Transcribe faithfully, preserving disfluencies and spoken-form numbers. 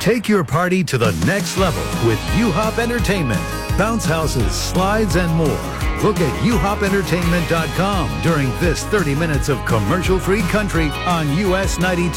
Take your party to the next level with U-Hop Entertainment. Bounce houses, slides, and more. Book at U Hop Entertainment dot com during this thirty minutes of commercial-free country on U S ninety-two.